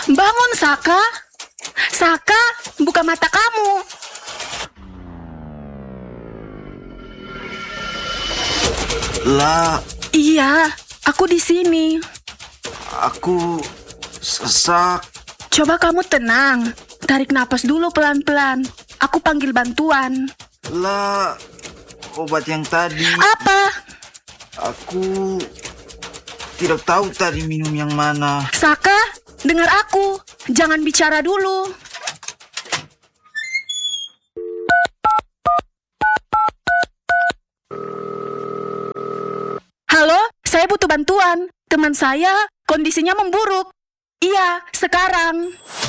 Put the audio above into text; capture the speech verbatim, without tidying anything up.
Bangun, Saka. Saka, buka mata kamu. Lah, Iya, aku di sini. aku sesak. Coba kamu tenang. Tarik napas dulu pelan-pelan. Aku panggil bantuan. Lah, obat yang tadi Apa? aku tidak tahu tadi minum yang mana. Saka, dengar aku. Jangan bicara dulu. Halo, saya butuh bantuan. Teman saya kondisinya memburuk. Iya, sekarang.